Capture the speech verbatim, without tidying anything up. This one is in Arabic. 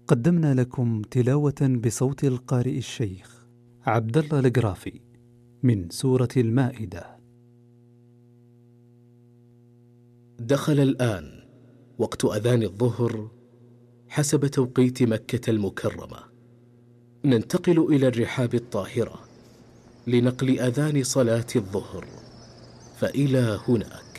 قدمنا لكم تلاوة بصوت القارئ الشيخ عبد الله القرافي من سورة المائدة. دخل الآن وقت أذان الظهر حسب توقيت مكة المكرمة. ننتقل إلى الرحاب الطاهرة لنقل أذان صلاة الظهر، فإلى هناك.